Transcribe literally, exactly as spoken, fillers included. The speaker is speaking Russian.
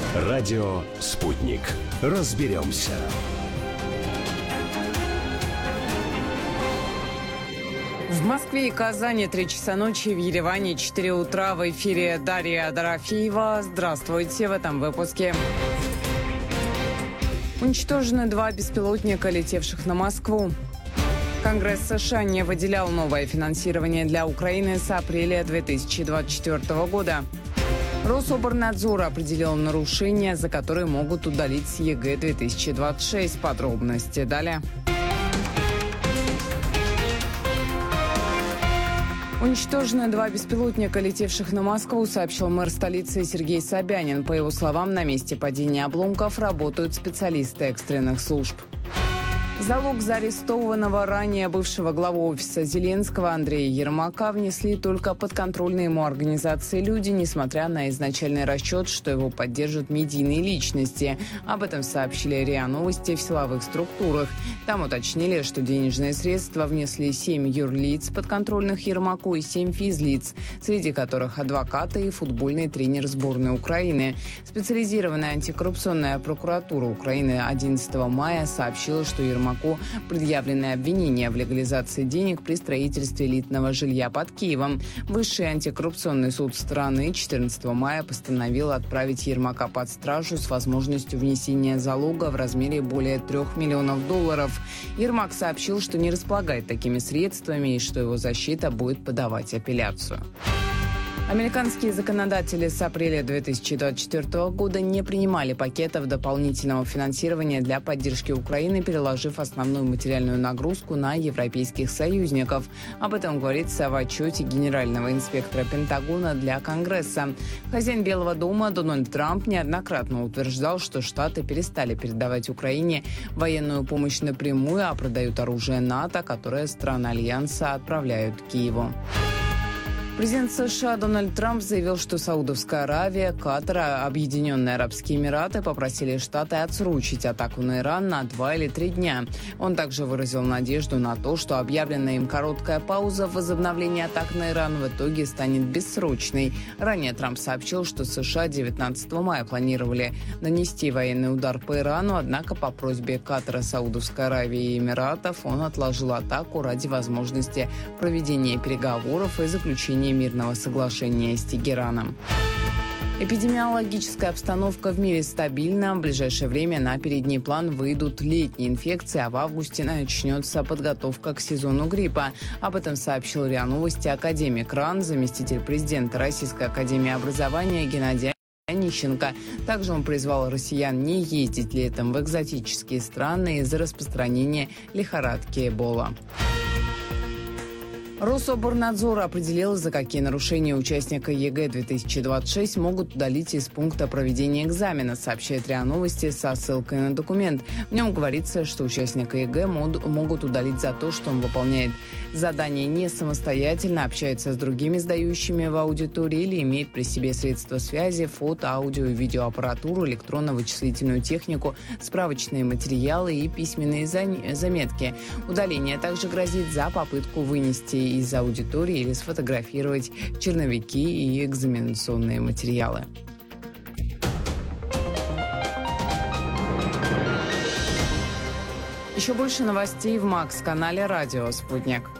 Радио «Спутник». Разберемся. В Москве и Казани три часа ночи, в Ереване четыре утра. В эфире Дарья Дорофеева. Здравствуйте в этом выпуске. Уничтожены два беспилотника, летевших на Москву. Конгресс США не выделял новое финансирование для Украины с апреля две тысячи двадцать четвёртого года. Рособорнадзор определил нарушения, за которые могут удалить с ЕГЭ две тысячи двадцать шесть. Подробности далее. Уничтожены два беспилотника, летевших на Москву, сообщил мэр столицы Сергей Собянин. По его словам, на месте падения обломков работают специалисты экстренных служб. Залог за арестованного ранее бывшего главу офиса Зеленского Андрея Ермака внесли только подконтрольные ему организации люди, несмотря на изначальный расчет, что его поддержат медийные личности. Об этом сообщили РИА Новости в силовых структурах. Там уточнили, что денежные средства внесли семь юрлиц, подконтрольных Ермаку, и семь физлиц, среди которых адвокаты и футбольный тренер сборной Украины. Специализированная антикоррупционная прокуратура Украины одиннадцатого мая сообщила, что Ермак предъявлены обвинения в легализации денег при строительстве элитного жилья под Киевом. Высший антикоррупционный суд страны четырнадцатого мая постановил отправить Ермака под стражу с возможностью внесения залога в размере более трех миллионов долларов. Ермак сообщил, что не располагает такими средствами и что его защита будет подавать апелляцию. Американские законодатели с апреля две тысячи двадцать четвёртого года не принимали пакетов дополнительного финансирования для поддержки Украины, переложив основную материальную нагрузку на европейских союзников. Об этом говорится в отчете генерального инспектора Пентагона для Конгресса. Хозяин Белого дома Дональд Трамп неоднократно утверждал, что Штаты перестали передавать Украине военную помощь напрямую, а продают оружие НАТО, которое страны Альянса отправляют Киеву. Президент США Дональд Трамп заявил, что Саудовская Аравия, Катар, Объединенные Арабские Эмираты попросили Штаты отсрочить атаку на Иран на два или три дня. Он также выразил надежду на то, что объявленная им короткая пауза в возобновлении атак на Иран в итоге станет бессрочной. Ранее Трамп сообщил, что США девятнадцатого мая планировали нанести военный удар по Ирану, однако по просьбе Катара, Саудовской Аравии и Эмиратов он отложил атаку ради возможности проведения переговоров и заключения мирного соглашения с Тегераном. Эпидемиологическая обстановка в мире стабильна. В ближайшее время на передний план выйдут летние инфекции, а в августе начнется подготовка к сезону гриппа. Об этом сообщил РИА Новости академик РАН, заместитель президента Российской академии образования Геннадий Онищенко. Также он призвал россиян не ездить летом в экзотические страны из-за распространения лихорадки Эбола. Рособорнадзор определил, за какие нарушения участника ЕГЭ две тысячи двадцать шесть могут удалить из пункта проведения экзамена, сообщает РИА Новости со ссылкой на документ. В нем говорится, что участника ЕГЭ могут удалить за то, что он выполняет задание не самостоятельно, общается с другими сдающими в аудитории или имеет при себе средства связи, фото, аудио и видеоаппаратуру, электронно-вычислительную технику, справочные материалы и письменные заметки. Удаление также грозит за попытку вынести из аудитории или сфотографировать черновики и экзаменационные материалы. Еще больше новостей в Макс-канале «Радио Спутник».